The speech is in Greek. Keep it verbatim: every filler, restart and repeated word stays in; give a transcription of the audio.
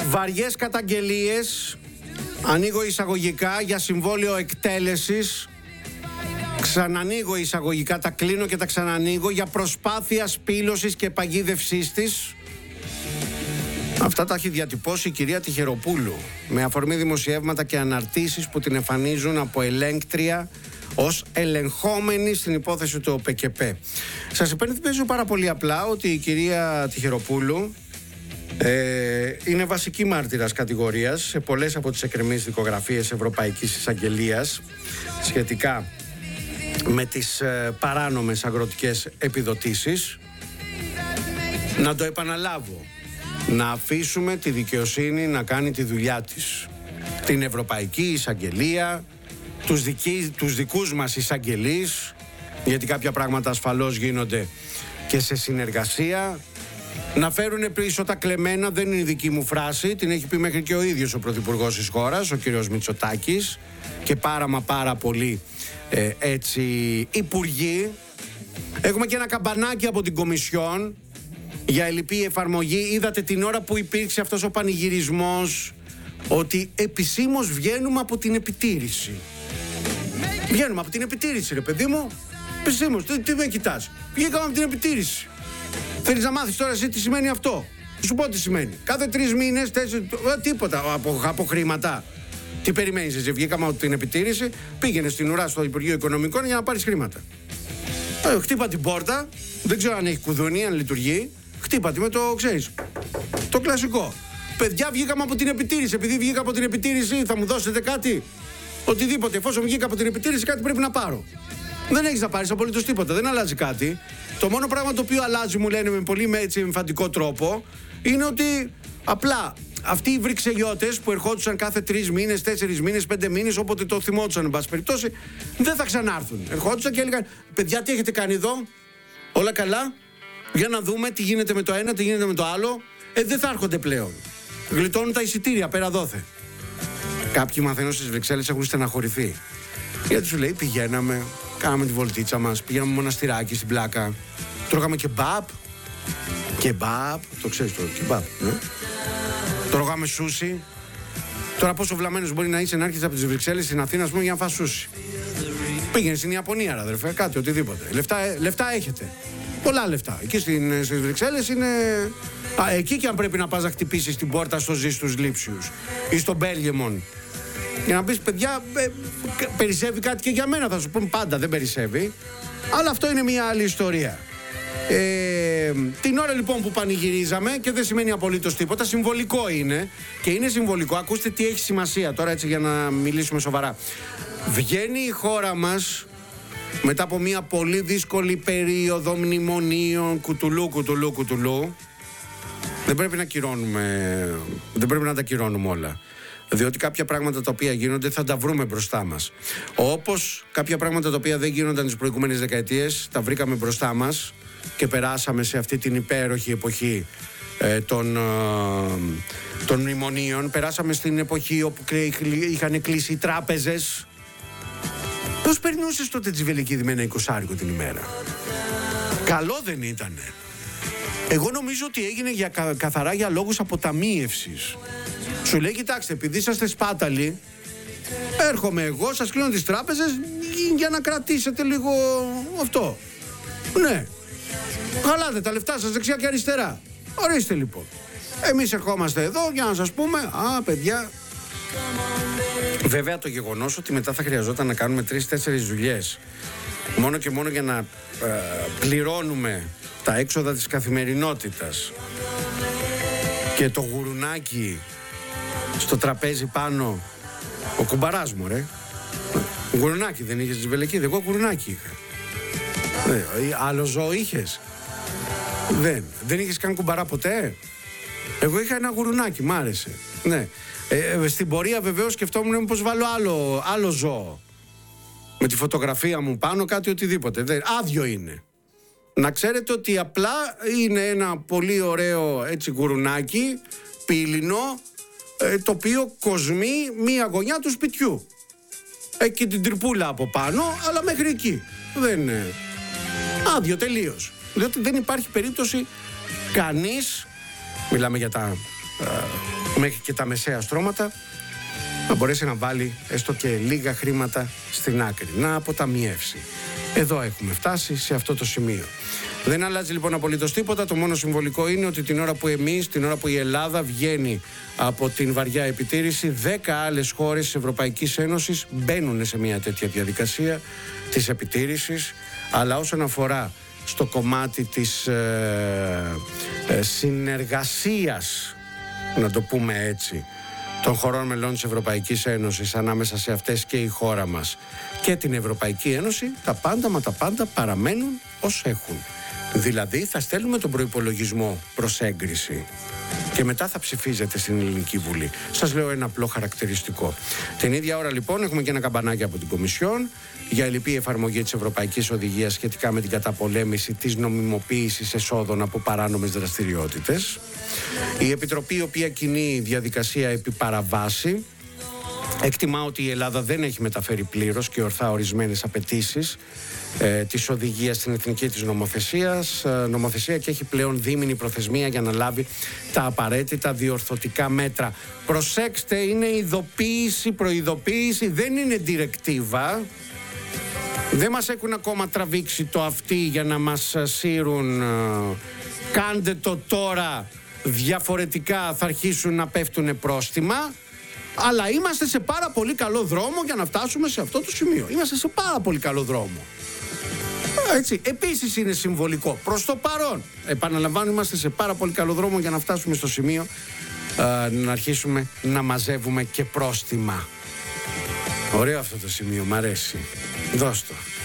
Βαριές καταγγελίες, ανοίγω εισαγωγικά, για συμβόλαιο εκτέλεσης. Ξανανοίγω εισαγωγικά, τα κλείνω και τα ξανανοίγω, για προσπάθεια σπήλωσης και παγίδευσής της. Αυτά τα έχει διατυπώσει η κυρία Τυχεροπούλου με αφορμή δημοσιεύματα και αναρτήσεις που την εμφανίζουν από ελέγκτρια ως ελεγχόμενη στην υπόθεση του ΟΠΕΚΕΠΕ. Σας υπενθυμίζω πάρα πολύ απλά ότι η κυρία Τυχεροπούλου ε, είναι βασική μάρτυρας κατηγορίας σε πολλές από τις εκκρεμείς δικογραφίες Ευρωπαϊκής Εισαγγελίας σχετικά με τις ε, παράνομες αγροτικές επιδοτήσεις. Να το επαναλάβω, να αφήσουμε τη δικαιοσύνη να κάνει τη δουλειά της. Την Ευρωπαϊκή Εισαγγελία, τους, δικοί, τους δικούς μας εισαγγελείς, γιατί κάποια πράγματα ασφαλώς γίνονται και σε συνεργασία. Να φέρουν πίσω τα κλεμμένα, δεν είναι η δική μου φράση, την έχει πει μέχρι και ο ίδιος ο Πρωθυπουργός της χώρας, ο κύριος Μητσοτάκης, και πάρα μα πάρα πολλοί ε, έτσι υπουργοί. Έχουμε και ένα καμπανάκι από την Κομισιόν για ελλειπή εφαρμογή. Είδατε την ώρα που υπήρξε αυτός ο πανηγυρισμός ότι επισήμως βγαίνουμε από την επιτήρηση. Βγαίνουμε από την επιτήρηση, ρε παιδί μου. Επισήμως, τι, τι με κοιτάς? Βγήκαμε από την επιτήρηση. Θέλεις να μάθεις τώρα εσύ τι σημαίνει αυτό? Σου πω τι σημαίνει. Κάθε τρεις μήνες, τέσσερις, τίποτα από, από χρήματα. Τι περιμένεις εσύ? Βγήκαμε από την επιτήρηση, πήγαινε στην ουρά στο Υπουργείο Οικονομικών για να πάρεις χρήματα. Ε, χτύπα την πόρτα, δεν ξέρω αν έχει κουδούνι, αν λειτουργεί. Χτύπα τη με το, ξέρεις, το κλασικό. Παιδιά, βγήκαμε από την επιτήρηση. Επειδή βγήκα από την επιτήρηση, θα μου δώσετε κάτι? Οτιδήποτε. Εφόσον βγήκα από την επιτήρηση, κάτι πρέπει να πάρω. Δεν έχεις να πάρεις απολύτως τίποτα. Δεν αλλάζει κάτι. Το μόνο πράγμα το οποίο αλλάζει, μου λένε με πολύ έτσι εμφαντικό τρόπο, είναι ότι απλά αυτοί οι Βρυξελιώτες που ερχόντουσαν κάθε τρεις μήνες, τέσσερις μήνες, πέντε μήνες, όποτε το θυμόντουσαν, εν πάση περιπτώσει, δεν θα ξανάρθουν. Ερχόντουσαν και έλεγαν: παιδιά, τι έχετε κάνει εδώ? Όλα καλά? Για να δούμε τι γίνεται με το ένα, τι γίνεται με το άλλο. Ε, δεν θα έρχονται πλέον. Γλιτώνουν τα εισιτήρια πέρα δόθε. Κάποιοι μαθαίνουν στις Βρυξέλλες έχουν στεναχωρηθεί. Γιατί σου λέει: πηγαίναμε, κάναμε τη βολτίτσα μας, πήγαμε μοναστηράκι στην πλάκα, τρώγαμε κεμπάπ. Κεμπάπ, το ξέρεις το κεμπάπ, ναι. Τρώγαμε σούσι. Τώρα πόσο βλαμμένος μπορεί να είσαι να έρχεσαι από τις Βρυξέλλες στην Αθήνα, ας πούμε, για να φας σούσι? Πήγαινε στην Ιαπωνία, ρε αδερφέ, κάτι, οτιδήποτε. Λεφτά, λεφτά έχετε. Πολλά λεφτά. Εκεί στην, στις Βρυξέλλες είναι. Α, εκεί και αν πρέπει να πας να χτυπήσεις την πόρτα στο Ζή στους Λήψιους ή στο Μπέλγεμον. Για να πεις: παιδιά, ε, περισσεύει κάτι και για μένα. Θα σου πούμε πάντα: δεν περισσεύει. Αλλά αυτό είναι μια άλλη ιστορία. Ε, την ώρα λοιπόν που πανηγυρίζαμε, και δεν σημαίνει απολύτως τίποτα, συμβολικό είναι. Και είναι συμβολικό. Ακούστε τι έχει σημασία τώρα, έτσι, για να μιλήσουμε σοβαρά. Βγαίνει η χώρα μας μετά από μια πολύ δύσκολη περίοδο μνημονίων, κουτουλού, κουτουλού, κουτουλού. Δεν πρέπει να κυρώνουμε, δεν πρέπει να τα κυρώνουμε όλα. Διότι κάποια πράγματα τα οποία γίνονται θα τα βρούμε μπροστά μας. Όπως κάποια πράγματα τα οποία δεν γίνονταν τις προηγούμενες δεκαετίες, τα βρήκαμε μπροστά μας και περάσαμε σε αυτή την υπέροχη εποχή ε, των, ε, των μνημονίων. Περάσαμε στην εποχή όπου είχαν κλείσει οι τράπεζες. Πώς περνούσες τότε Τζιβελικίδη με ένα εικοσάρικο την ημέρα? Καλό δεν ήτανε? Εγώ νομίζω ότι έγινε για, κα, καθαρά για λόγους αποταμίευσης. Σου λέει: κοιτάξτε, επειδή είσαστε σπάταλοι, έρχομαι εγώ, σας κλείνω τις τράπεζες για να κρατήσετε λίγο αυτό. Ναι. Χαλάτε τα λεφτά σας δεξιά και αριστερά. Ορίστε λοιπόν. Εμείς ερχόμαστε εδώ για να σας πούμε: α, παιδιά. Βέβαια το γεγονός ότι μετά θα χρειαζόταν να κάνουμε τρεις-τέσσερις δουλειές μόνο και μόνο για να ε, πληρώνουμε τα έξοδα της καθημερινότητας και το γουρουνάκι στο τραπέζι πάνω, ο κουμπαράς μου, ρε. Γουρουνάκι δεν είχες της Βελεκίδη? Εγώ γουρουνάκι είχα. Ε, άλλο ζώο είχες? Δεν. Δεν είχες καν κουμπαρά ποτέ? Εγώ είχα ένα γουρουνάκι, μ' άρεσε. Ναι. Ε, στην πορεία βεβαίως σκεφτόμουν πως βάλω άλλο, άλλο ζώο. Με τη φωτογραφία μου πάνω, κάτι οτιδήποτε. Δεν, άδειο είναι. Να ξέρετε ότι απλά είναι ένα πολύ ωραίο έτσι γουρουνάκι, πύλινο, ε, το οποίο κοσμεί μία γωνιά του σπιτιού. Έχει και την τρυπούλα από πάνω, αλλά μέχρι εκεί. Δεν είναι. Άδειο τελείως. Διότι δεν υπάρχει περίπτωση κανείς, μιλάμε για τα... Ε, μέχρι και τα μεσαία στρώματα να μπορέσει να βάλει έστω και λίγα χρήματα στην άκρη, να αποταμιεύσει. Εδώ έχουμε φτάσει, σε αυτό το σημείο. Δεν αλλάζει λοιπόν απολύτως τίποτα. Το μόνο συμβολικό είναι ότι την ώρα που εμείς, την ώρα που η Ελλάδα βγαίνει από την βαριά επιτήρηση, δέκα άλλες χώρες της Ευρωπαϊκής Ένωσης μπαίνουν σε μια τέτοια διαδικασία της επιτήρησης. Αλλά όσον αφορά στο κομμάτι της ε, ε, συνεργασίας, να το πούμε έτσι, των χωρών μελών της Ευρωπαϊκής Ένωσης, ανάμεσα σε αυτές και η χώρα μας και την Ευρωπαϊκή Ένωση, τα πάντα μα τα πάντα παραμένουν ως έχουν. Δηλαδή θα στέλνουμε τον προϋπολογισμό προς έγκριση και μετά θα ψηφίζεται στην Ελληνική Βουλή. Σας λέω ένα απλό χαρακτηριστικό. Την ίδια ώρα λοιπόν έχουμε και ένα καμπανάκι από την Κομισιόν για ελλειπή εφαρμογή της Ευρωπαϊκής Οδηγίας σχετικά με την καταπολέμηση της νομιμοποίησης εσόδων από παράνομες δραστηριότητες. Η Επιτροπή, η οποία κινεί διαδικασία επί παραβάση, εκτιμά ότι η Ελλάδα δεν έχει μεταφέρει πλήρως και ορθά ορισμένες απαιτήσεις ε, της οδηγίας στην εθνική της νομοθεσίας, ε, νομοθεσία και έχει πλέον δίμηνη προθεσμία για να λάβει τα απαραίτητα διορθωτικά μέτρα. Προσέξτε, είναι ειδοποίηση, προειδοποίηση, δεν είναι διρεκτίβα. Δεν μας έχουν ακόμα τραβήξει το αυτί για να μας σύρουν ε, κάντε το τώρα, διαφορετικά θα αρχίσουν να πέφτουν πρόστιμα. Αλλά είμαστε σε πάρα πολύ καλό δρόμο για να φτάσουμε σε αυτό το σημείο. Είμαστε σε πάρα πολύ καλό δρόμο. Έτσι, επίσης είναι συμβολικό. Προς το παρόν, επαναλαμβάνω, είμαστε σε πάρα πολύ καλό δρόμο για να φτάσουμε στο σημείο α, να αρχίσουμε να μαζεύουμε και πρόστιμα. Ωραίο αυτό το σημείο, μ' αρέσει. Δώσ' το.